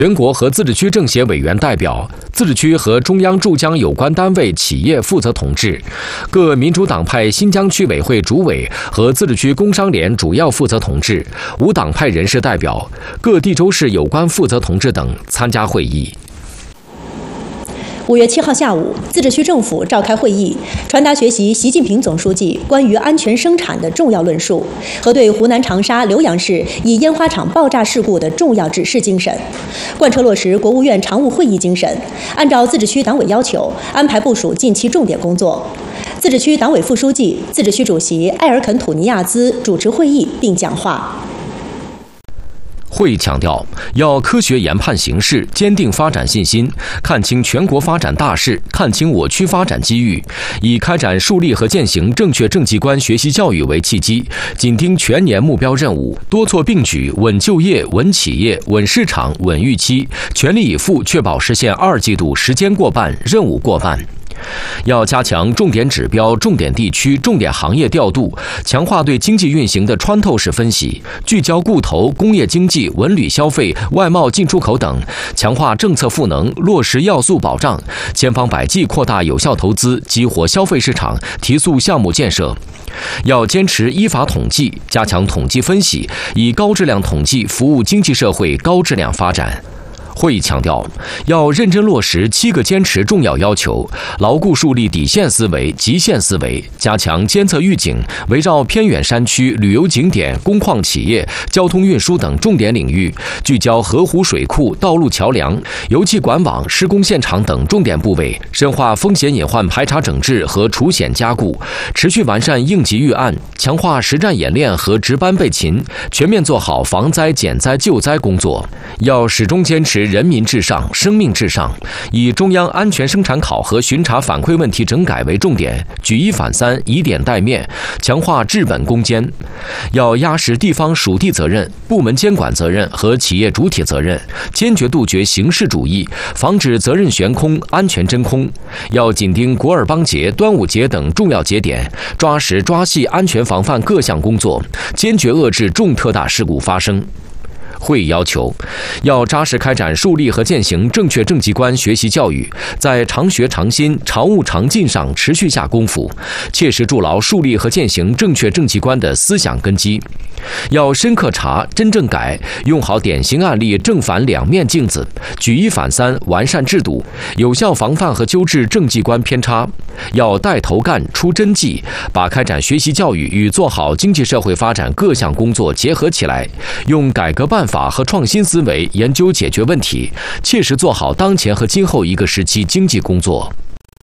全国和自治区政协委员代表、自治区和中央驻疆有关单位企业负责同志、各民主党派新疆区委会主委和自治区工商联主要负责同志、无党派人士代表、各地州市有关负责同志等参加会议。 5月7号下午，自治区政府召开会议，传达学习习近平总书记关于安全生产的重要论述和对湖南长沙浏阳市一烟花厂爆炸事故的重要指示精神，贯彻落实国务院常务会议精神，按照自治区党委要求安排部署近期重点工作。自治区党委副书记、自治区主席埃尔肯土尼亚兹主持会议并讲话。 会议强调，要科学研判形势，坚定发展信心，看清全国发展大势，看清我区发展机遇，以开展树立和践行正确政绩观学习教育为契机，紧盯全年目标任务，多措并举，稳就业、稳企业、稳市场、稳预期，全力以赴确保实现2季度时间过半、任务过半。要加强重点指标、重点地区、重点行业调度，强化对经济运行的穿透式分析，聚焦固投、工业经济、文旅消费、外贸进出口等，强化政策赋能，落实要素保障，千方百计扩大有效投资，激活消费市场，提速项目建设。要坚持依法统计，加强统计分析，以高质量统计服务经济社会高质量发展。会议强调，要认真落实7个坚持重要要求，牢固树立底线思维、极限思维，加强监测预警，围绕偏远山区、旅游景点、工矿企业、交通运输等重点领域，聚焦河湖水库、道路桥梁、油气管网、施工现场等重点部位，深化风险隐患排查整治和除险加固，持续完善应急预案，强化实战演练和值班备勤，全面做好防灾、减灾、救灾工作。要始终坚持人民至上、生命至上，以中央安全生产考核巡查反馈问题整改为重点，举一反三，以点带面，强化治本攻坚。要压实地方属地责任、部门监管责任和企业主体责任，坚决杜绝形式主义，防止责任悬空、安全真空。要紧盯国尔邦节、端午节等重要节点，抓实抓细安全防范各项工作，坚决遏制重特大事故发生。会议要求，要扎实开展树立和践行正确政绩观学习教育，在常学常新、常务常进上持续下功夫，切实筑牢树立和践行正确政绩观的思想根基。要深刻查、真正改，用好典型案例正反两面镜子，举一反三，完善制度，有效防范和纠治政绩观偏差。要带头干、出真绩，把开展学习教育与做好经济社会发展各项工作结合起来，用改革办法和创新思维研究解决问题，切实做好当前和今后一个时期经济工作。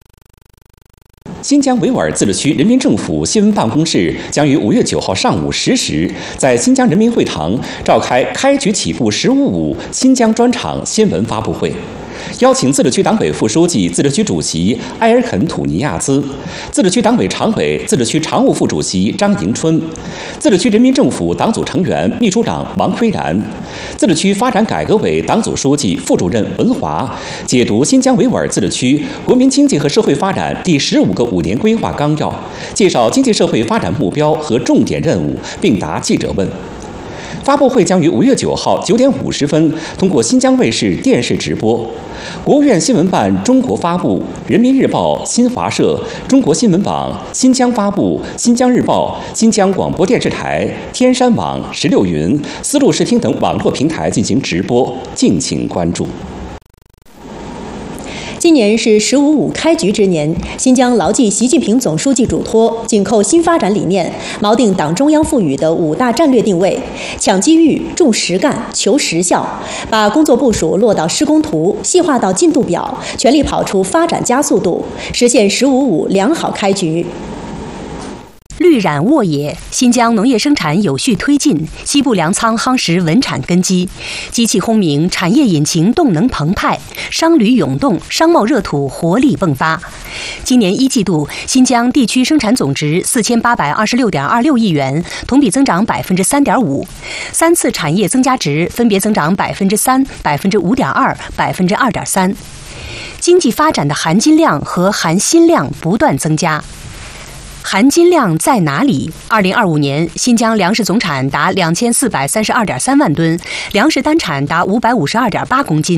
新疆维吾尔自治区人民政府新闻办公室将于5月9号上午10时，在新疆人民会堂召开开局起步15.5新疆专场新闻发布会，邀请自治区党委副书记、自治区主席埃尔肯土尼亚兹，自治区党委常委、自治区常务副主席张迎春，自治区人民政府党组成员、秘书长王奎然，自治区发展改革委党组书记、副主任文华解读新疆维吾尔自治区国民经济和社会发展第15个5年规划纲要，介绍经济社会发展目标和重点任务，并答记者问。发布会将于5月9号9点50分通过新疆卫视电视直播。国务院新闻办、中国发布、人民日报、新华社、中国新闻网、新疆发布、新疆日报、新疆广播电视台、天山网、16云、丝路视听等网络平台进行直播，敬请关注。 今年是15.5开局之年，新疆牢记习近平总书记嘱托，紧扣新发展理念，锚定党中央赋予的5大战略定位，抢机遇、重实干、求实效，把工作部署落到施工图，细化到进度表，全力跑出发展加速度，实现15.5良好开局。 绿染沃野，新疆农业生产有序推进，西部粮仓夯实稳产根基，机器轰鸣，产业引擎动能澎湃，商旅涌动，商贸热土活力迸发。今年1季度，新疆地区生产总值4826.26亿元，同比增长3.5%，三次产业增加值分别增长3%、5.2%、2.3%，经济发展的含金量和含心量不断增加。 含金量在哪里？2025年，新疆粮食总产达2432.3万吨，粮食单产达552.8公斤。